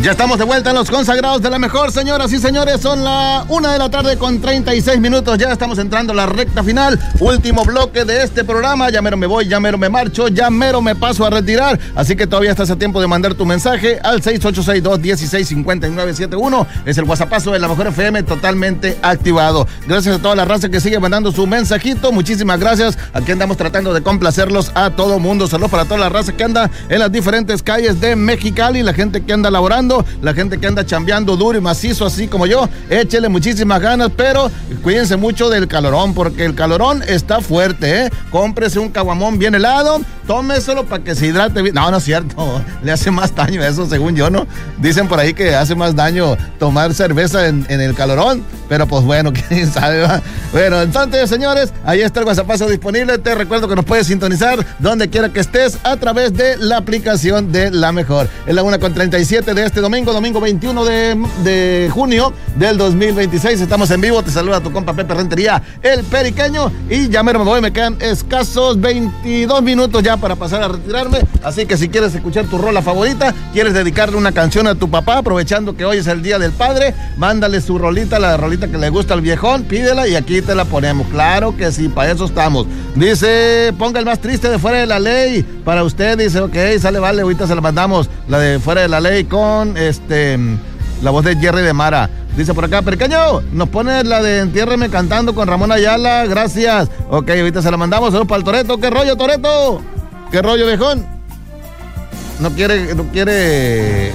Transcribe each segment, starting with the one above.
Ya estamos de vuelta en los consagrados de la mejor, señoras y señores. Son la 1:36 PM. Ya estamos entrando a la recta final. Último bloque de este programa. Ya mero me voy, ya mero me marcho, ya mero me paso a retirar. Así que todavía estás a tiempo de mandar tu mensaje al 6862-165971. Es el WhatsAppazo de la mejor FM totalmente activado. Gracias a toda la raza que sigue mandando su mensajito. Muchísimas gracias. Aquí andamos tratando de complacerlos a todo mundo. Saludos para toda la raza que anda en las diferentes calles de Mexicali, la gente que anda laborando, la gente que anda chambeando duro y macizo así como yo. Échele muchísimas ganas, pero cuídense mucho del calorón, porque el calorón está fuerte, ¿eh? Cómprese un caguamón bien helado, tómeselo para que se hidrate bien. No, no es cierto, le hace más daño eso, según yo, ¿no? Dicen por ahí que hace más daño tomar cerveza en el calorón, pero pues bueno, quién sabe, ¿va? Bueno, entonces, señores, ahí está el WhatsAppazo disponible. Te recuerdo que nos puedes sintonizar donde quiera que estés a través de la aplicación de La Mejor. Es la 1:37 de este domingo 21 de junio del 2026. Estamos en vivo. Te saluda tu compa Pepe Rentería, el Periqueño, y ya me voy. Me quedan escasos 22 minutos ya para pasar a retirarme. Así que si quieres escuchar tu rola favorita, quieres dedicarle una canción a tu papá, aprovechando que hoy es el Día del Padre, mándale su rolita, la rolita que le gusta al viejón, pídela y aquí te la ponemos. Claro que sí, para eso estamos. Dice, ponga el más triste de Fuera de la Ley para usted. Dice, ok, sale, vale, ahorita se la mandamos. La de Fuera de la Ley con la voz de Jerry de Mara. Dice por acá, Periqueño, nos pone la de Entiérreme cantando con Ramón Ayala, gracias. Ok, ahorita se la mandamos. Saludos para el Toreto. ¿Qué rollo, Toreto? ¿Qué rollo, viejón? No quiere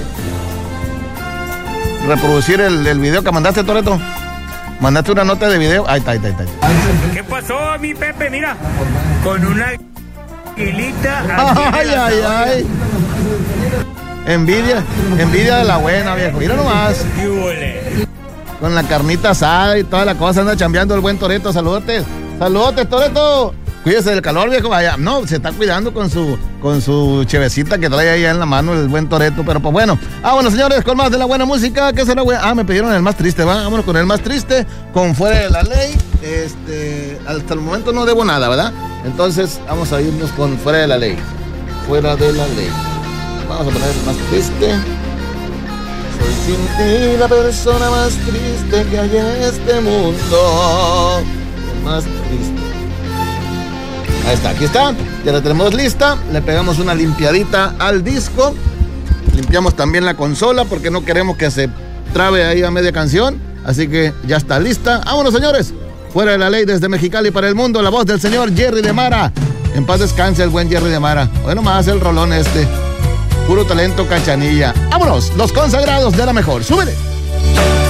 reproducir el video que mandaste, Toreto. Mandaste una nota de video. Ahí está. ¿Qué pasó, mi Pepe? Mira, con una aguilita. Ay. Envidia de la buena, viejo. Mira nomás. Con la carnita asada y toda la cosa, anda chambeando el buen Toreto. Saludotes, Toreto. Cuídese del calor, viejo. Vaya, no, se está cuidando con su chevecita que trae ahí en la mano el buen Toreto. Pero pues bueno. Bueno, señores, con más de la buena música. ¿Qué será, güey? Me pidieron el más triste, ¿va? Vámonos con el más triste, con Fuera de la Ley. Hasta el momento no debo nada, ¿verdad? Entonces, vamos a irnos con Fuera de la Ley. Fuera de la Ley. Vamos a poner el más triste. Soy sin ti la persona más triste que hay en este mundo. El más triste. Ahí está, aquí está. Ya la tenemos lista. Le pegamos una limpiadita al disco. Limpiamos también la consola porque no queremos que se trabe ahí a media canción. Así que ya está lista. Vámonos, señores. Fuera de la Ley desde Mexicali para el mundo. La voz del señor Jerry de Mara. En paz descanse el buen Jerry de Mara. Bueno, más el rolón este. Puro talento, Cachanilla. Vámonos, los consagrados de la mejor. ¡Súbele!